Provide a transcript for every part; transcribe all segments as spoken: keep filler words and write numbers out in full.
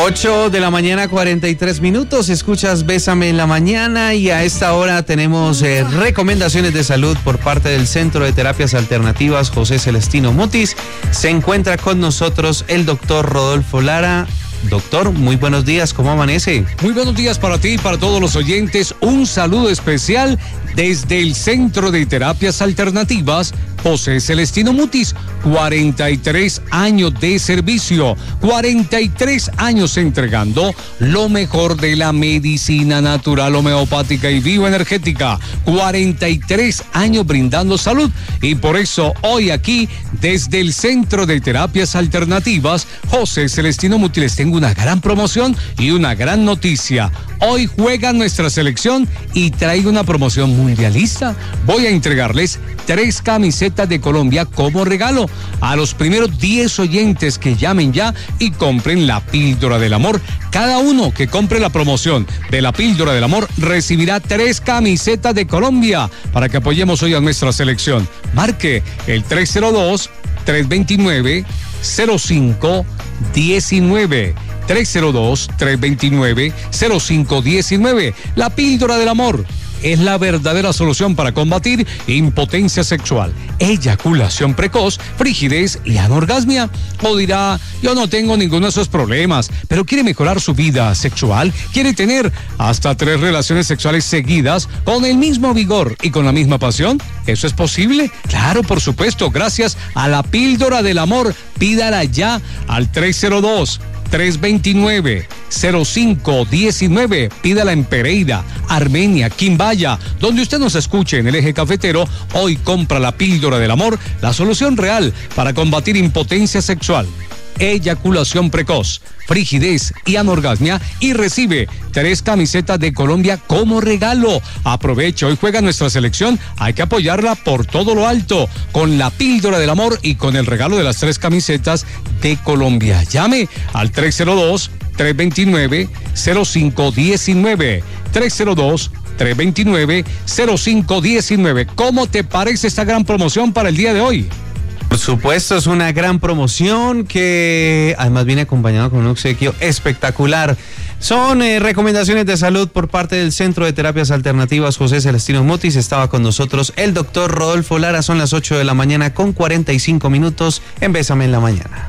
ocho de la mañana, cuarenta y tres minutos. Escuchas Bésame en la Mañana y a esta hora tenemos eh, recomendaciones de salud por parte del Centro de Terapias Alternativas José Celestino Mutis. Se encuentra con nosotros el doctor Rodolfo Lara. Doctor, muy buenos días, ¿cómo amanece? Muy buenos días para ti y para todos los oyentes. Un saludo especial desde el Centro de Terapias Alternativas José Celestino Mutis. cuarenta y tres años de servicio, cuarenta y tres años entregando lo mejor de la medicina natural, homeopática y bioenergética. cuarenta y tres años brindando salud, y por eso hoy aquí desde el Centro de Terapias Alternativas José Celestino Mutis les tengo una gran promoción y una gran noticia. Hoy juega nuestra selección y traigo una promoción mundialista. Voy a entregarles tres camisetas de Colombia como regalo a los primeros diez oyentes que llamen ya y compren la píldora del amor. Cada uno que compre la promoción de la píldora del amor recibirá tres camisetas de Colombia para que apoyemos hoy a nuestra selección. Marque el tres cero dos, tres dos nueve, cero cinco uno nueve. tres cero dos, tres dos nueve, cero cinco uno nueve. La píldora del amor es la verdadera solución para combatir impotencia sexual, eyaculación precoz, frigidez y anorgasmia. O dirá, yo no tengo ninguno de esos problemas, pero quiere mejorar su vida sexual, quiere tener hasta tres relaciones sexuales seguidas con el mismo vigor y con la misma pasión. ¿Eso es posible? Claro, por supuesto, gracias a la píldora del amor. Pídala ya al tres cero dos, tres dos nueve, cero cinco uno nueve. Pídala en Pereira, Armenia, Quimbaya, donde usted nos escuche en el eje cafetero. Hoy compra la píldora del amor, la solución real para combatir impotencia sexual, eyaculación precoz, frigidez y anorgasmia, y recibe tres camisetas de Colombia como regalo. Aprovecha, hoy juega nuestra selección, hay que apoyarla por todo lo alto con la píldora del amor y con el regalo de las tres camisetas de Colombia. Llame al tres cero dos, tres dos nueve, cero cinco uno nueve. tres cero dos, tres dos nueve, cero cinco uno nueve. ¿Cómo te parece esta gran promoción para el día de hoy? Por supuesto, es una gran promoción que además viene acompañado con un obsequio espectacular. Son eh, recomendaciones de salud por parte del Centro de Terapias Alternativas José Celestino Mutis. Estaba con nosotros el doctor Rodolfo Lara. Son las ocho de la mañana con cuarenta y cinco minutos en Bésame en la Mañana.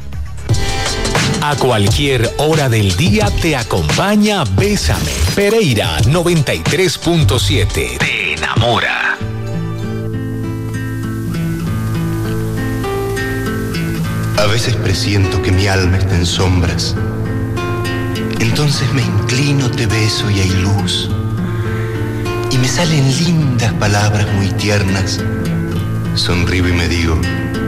A cualquier hora del día te acompaña Bésame. Pereira noventa y tres punto siete. Te enamora. A veces presiento que mi alma está en sombras. Entonces me inclino, te beso y hay luz. Y me salen lindas palabras muy tiernas. Sonrío y me digo,